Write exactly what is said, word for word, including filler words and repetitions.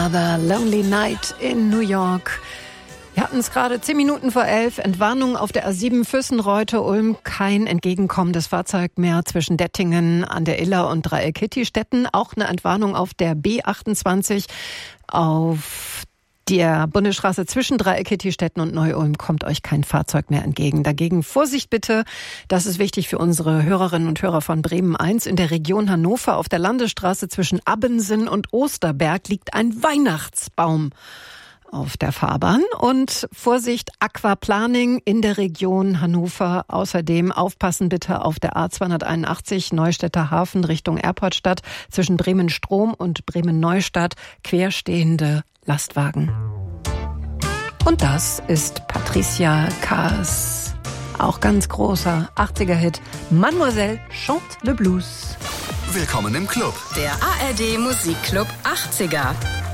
The Lonely Night in New York. Wir hatten es gerade zehn Minuten vor elf. Entwarnung auf der A sieben Füssen-Reute-Ulm. Kein entgegenkommendes Fahrzeug mehr zwischen Dettingen an der Iller und Dreieck-Kitti-Stetten. Auch eine Entwarnung auf der B achtundzwanzig auf der Bundesstraße zwischen Dreieck-Kitti-Stetten und Neu-Ulm kommt euch kein Fahrzeug mehr entgegen. Dagegen Vorsicht bitte, das ist wichtig für unsere Hörerinnen und Hörer von Bremen eins. In der Region Hannover auf der Landesstraße zwischen Abbensen und Osterberg liegt ein Weihnachtsbaum auf der Fahrbahn. Und Vorsicht, Aquaplaning in der Region Hannover. Außerdem aufpassen bitte auf der A zweihunderteinundachtzig Neustädter Hafen Richtung Airportstadt zwischen Bremen-Strom und Bremen-Neustadt querstehende Lastwagen. Und das ist Patricia Kaas. Auch ganz großer achtziger-Hit. Mademoiselle chante le blues. Willkommen im Club. Der A R D Musikclub achtziger.